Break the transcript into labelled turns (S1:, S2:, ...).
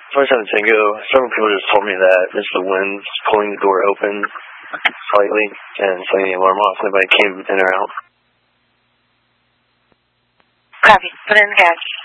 S1: 27 Tango, several people just told me that it's the wind pulling the door open slightly and setting the alarm off. Nobody came in or out.
S2: Copy. Put in the cache.